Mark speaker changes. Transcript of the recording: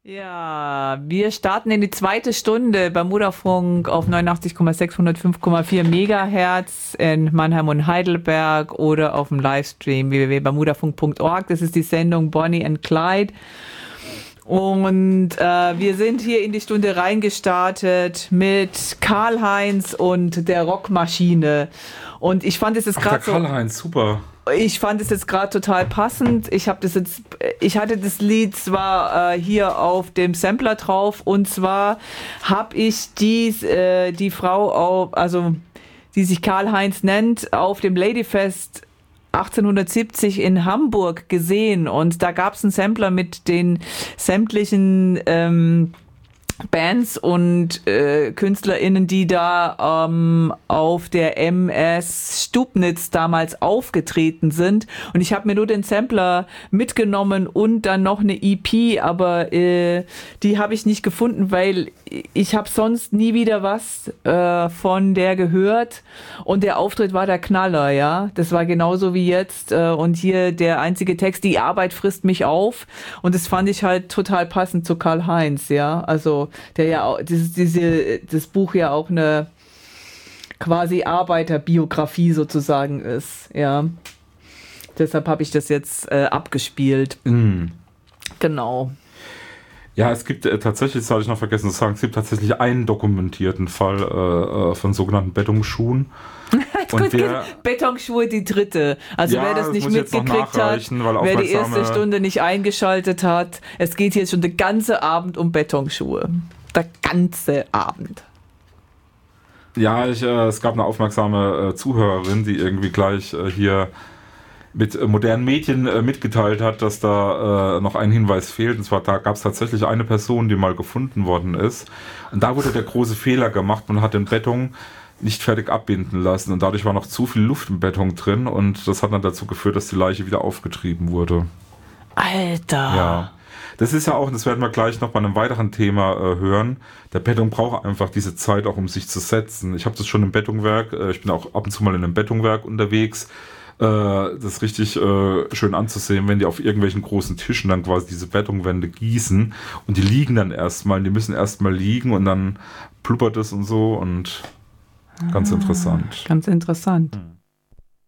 Speaker 1: Ja, wir starten in die zweite Stunde beim Mutterfunk auf 89,6, 105,4 Megahertz in Mannheim und Heidelberg oder auf dem Livestream www.bermudafunk.org. Das ist die Sendung Bonnie and Clyde. Und wir sind hier in die Stunde reingestartet mit Karl-Heinz und der Rockmaschine. Und ich fand es jetzt gerade so...
Speaker 2: Karl-Heinz, super.
Speaker 1: Ich fand es jetzt gerade total passend. Ich hatte das Lied zwar hier auf dem Sampler drauf, und zwar habe ich die Frau, die sich Karl-Heinz nennt, auf dem Ladyfest 1870 in Hamburg gesehen, und da gab es einen Sampler mit den sämtlichen Bands und KünstlerInnen, die da auf der MS Stubnitz damals aufgetreten sind. Und ich habe mir nur den Sampler mitgenommen und dann noch eine EP, aber die habe ich nicht gefunden, weil ich habe sonst nie wieder was von der gehört. Und der Auftritt war der Knaller, ja. Das war genauso wie jetzt. Und hier der einzige Text, die Arbeit frisst mich auf. Und das fand ich halt total passend zu Karl-Heinz, ja. Also der ja auch, das Buch ja auch eine quasi Arbeiterbiografie sozusagen ist, ja. Deshalb habe ich das jetzt abgespielt. Genau.
Speaker 2: Ja, es gibt tatsächlich, das hatte ich noch vergessen zu sagen, es gibt tatsächlich einen dokumentierten Fall von sogenannten Bettungsschuhen. Und
Speaker 1: Betonschuhe, die dritte. Also wer das nicht mitgekriegt hat, wer die erste Stunde nicht eingeschaltet hat, es geht hier schon den ganzen Abend um Betonschuhe. Der ganze Abend.
Speaker 2: Ja, es gab eine aufmerksame Zuhörerin, die irgendwie gleich hier mit modernen Medien mitgeteilt hat, dass da noch ein Hinweis fehlt. Und zwar, da gab es tatsächlich eine Person, die mal gefunden worden ist. Und da wurde der große Fehler gemacht. Man hat den Beton nicht fertig abbinden lassen. Und dadurch war noch zu viel Luft im Beton drin. Und das hat dann dazu geführt, dass die Leiche wieder aufgetrieben wurde.
Speaker 1: Alter!
Speaker 2: Ja. Das ist ja auch, das werden wir gleich noch bei einem weiteren Thema hören. Der Beton braucht einfach diese Zeit auch, um sich zu setzen. Ich habe das schon im Betonwerk. Ich bin auch ab und zu mal in einem Betonwerk unterwegs. Das ist richtig schön anzusehen, wenn die auf irgendwelchen großen Tischen dann quasi diese Betonwände gießen und die liegen dann erstmal, die müssen erstmal liegen und dann blubbert es und so und ganz interessant.
Speaker 1: Ganz interessant.